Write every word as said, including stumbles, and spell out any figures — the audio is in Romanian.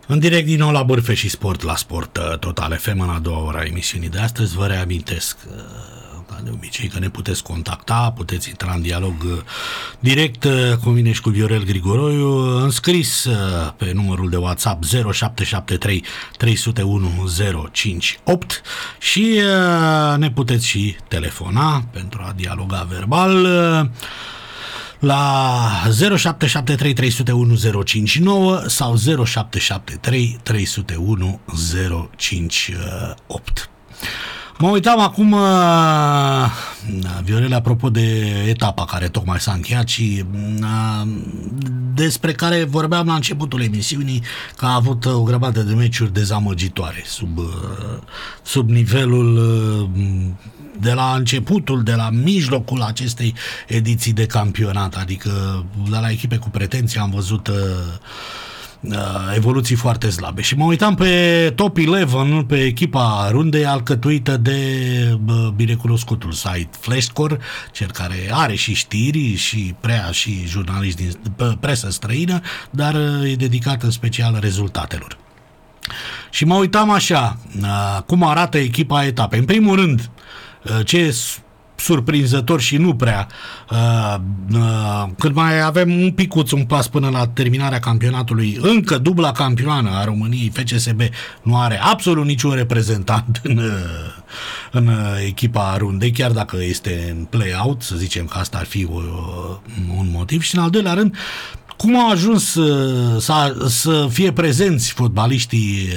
În direct din nou la Bârfe și Sport, la Sport Total F M, în a doua ora emisiunii de astăzi. Vă reamintesc, ca de obicei, că ne puteți contacta, puteți intra în dialog direct cu mine și cu Viorel Grigoroiu, înscris pe numărul de WhatsApp zero șapte șapte trei trei zero unu zero cinci opt și ne puteți și telefona pentru a dialoga verbal la zero șapte șapte trei trei zero unu zero cinci nouă sau zero șapte șapte trei trei zero unu zero cinci opt. Mă uitam acum, Viorel, apropo de etapa care tocmai s-a încheiat și despre care vorbeam la începutul emisiunii, că a avut o grămadă de meciuri dezamăgitoare sub, sub nivelul de la începutul, de la mijlocul acestei ediții de campionat, adică de la echipe cu pretenții am văzut evoluții foarte slabe. Și mă uitam pe top unsprezece, pe echipa rundei, alcătuită de binecunoscutul site Flashscore, cel care are și știri și prea și jurnaliști din presă străină, dar e dedicat în special rezultatelor. Și mă uitam așa, cum arată echipa etapei. În primul rând, ce e surprinzător și nu prea, uh, uh, când mai avem un picuț, un pas până la terminarea campionatului, încă dubla campioană a României, F C S B nu are absolut niciun reprezentant în, în echipa rundei, chiar dacă este în play-out, să zicem că asta ar fi o, un motiv. Și în al doilea rând, cum au ajuns să, să fie prezenți fotbaliștii